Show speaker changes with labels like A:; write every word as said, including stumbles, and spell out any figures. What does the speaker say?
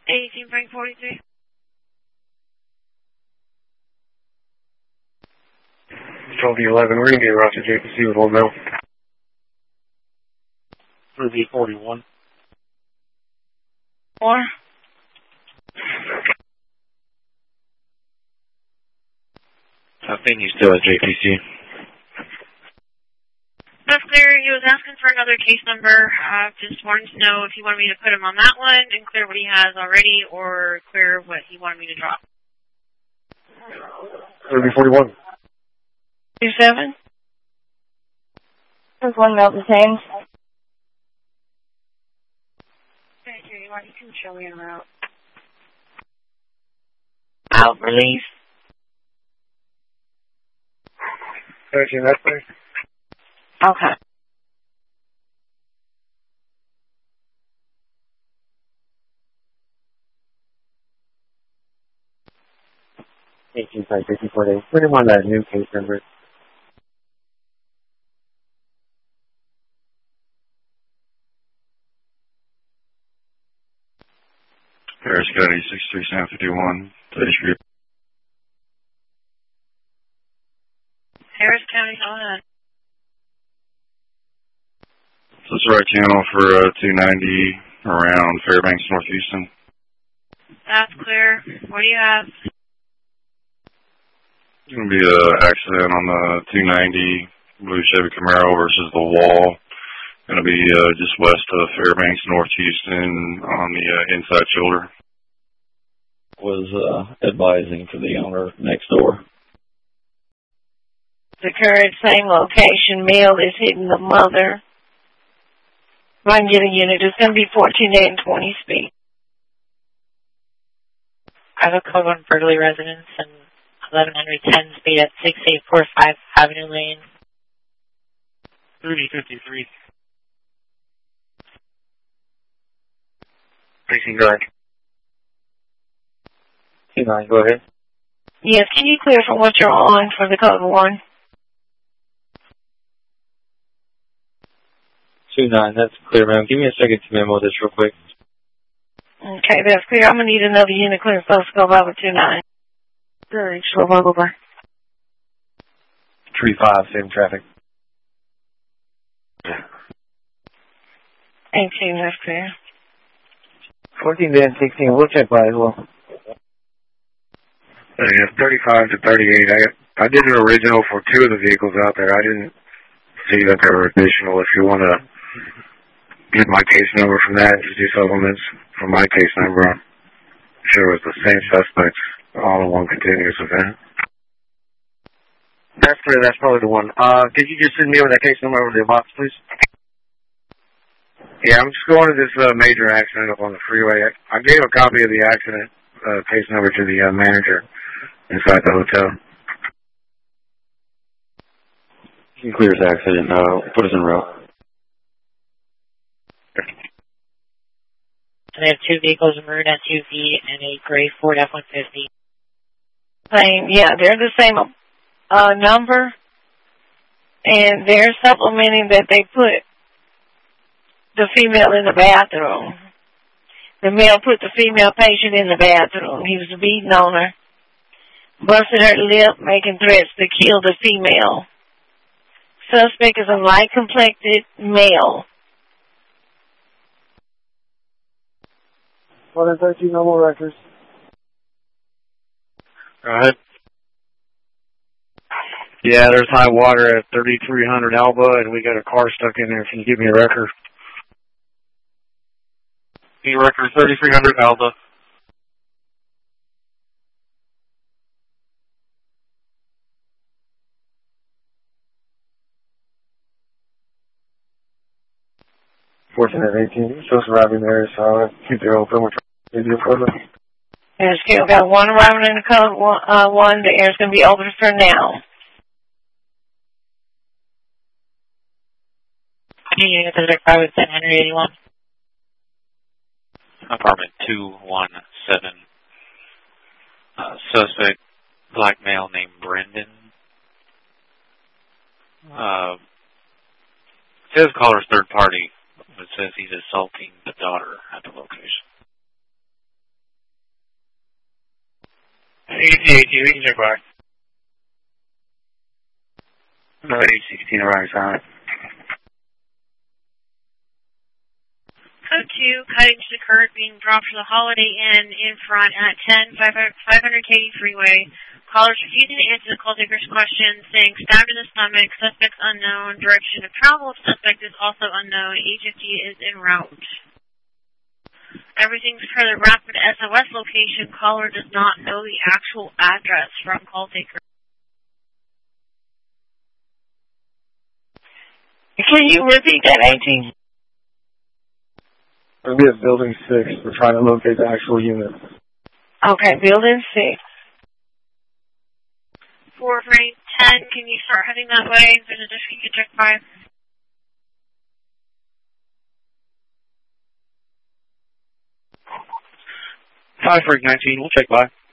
A: eighteen Frank forty-three.
B: twelve eleven, we're going to get Roger J P C with one mil.
C: three V forty-one.
A: Four.
D: I think he's still at J P C.
A: That's clear. He was asking for another case number. I uh, just wanted to know if he wanted me to put him on that one and clear what he has already, or clear what he wanted me to drop.
B: three V forty-one.
A: Two seven.
E: There's one mil the same.
A: Okay, you want you can show me a route.
E: Out release.
B: thirteen, that's clear.
E: Okay.
B: eighteen Frank fifty forty-eight. Put him on that new case number.
D: Harris County six three seven five one. thirty-three.
A: Harris County, hold on.
D: So it's the right channel for uh, two ninety around Fairbanks, North Houston.
A: That's clear. What do you have?
D: It's going to be an accident on the two ninety Blue Chevy Camaro versus the Wall. Going to be uh, just west of Fairbanks, North Houston on the uh, inside shoulder.
F: Was uh, advising for the owner next door.
E: The current same location. Male is hitting the mother. If I can get a unit, it's going to be fourteen eight and twenty speed.
G: I have a code one Berkeley residence and eleven ten speed at six eight four five Avenue Lane.
C: thirty fifty-three.
B: Facing guard. two nine, go ahead.
E: Yes, can you clear from what you're on for the code one?
B: two nine, that's clear, ma'am. Give me a second to memo this real quick.
E: Okay, that's clear. I'm going to need another unit clear supposed to go by with two nine. Good, sure, blah, blah, blah.
B: three five, same traffic.
E: eighteen, that's clear.
B: fourteen and sixteen, we'll check by as well. Uh, yeah, thirty-five to thirty-eight. I, I did an original for two of the vehicles out there. I didn't see that there were additional. If you want to get my case number from that, just do supplements from my case number. I'm sure it was the same suspects all in one continuous event. That's clear. That's probably the one. Uh, could you just send me over that case number over to the box, please? Yeah, I'm just going to this uh, major accident up on the freeway. I, I gave a copy of the accident uh, case number to the uh, manager inside the hotel.
F: He clears accident. Uh, put us en route.
G: They have two vehicles, a maroon S U V and a gray Ford F one fifty.
E: Same, yeah, they're the same uh, number, and they're supplementing that they put the female in the bathroom. The male put the female patient in the bathroom. He was beating on her, busted her lip, making threats to kill the female. Suspect is a light-complected male.
B: one thirteen, no more records.
C: Go ahead. Yeah, there's high water at thirty-three hundred Alba, and we got a car stuck in there. If you can give me a record. Need a record thirty-three hundred Alba.
B: fourteen and eighteen, you're supposed to arrive in there, so I'll keep it open. We're trying to give you a photo.
E: There's still got one arriving in the code one. Uh, one. The air's going to be open for now.
G: Any unit that are with ten eighty-one.
H: Apartment two one seven. Uh, suspect, black male named Brendan. Uh, says caller's third party, but it says he's assaulting the daughter at the location.
C: A T eighteen, we can check back.
B: No, eight sixteen arrives on it.
A: Code two, cutting to the curb being dropped for the Holiday Inn in front at ten, five hundred Katy Freeway. Callers refusing to answer the call taker's question, saying stabbed in the stomach, suspect's unknown, direction of travel of suspect is also unknown, agency is en route. Everything's per the rapid S O S location. Caller does not know the actual address from call taker.
E: Can you repeat that, eighteen?
C: We're at building six. We're trying to locate the actual unit.
E: Okay, building six.
A: four three ten, can you start heading that way? There's a district you can check by.
C: five three nineteen, we'll check by.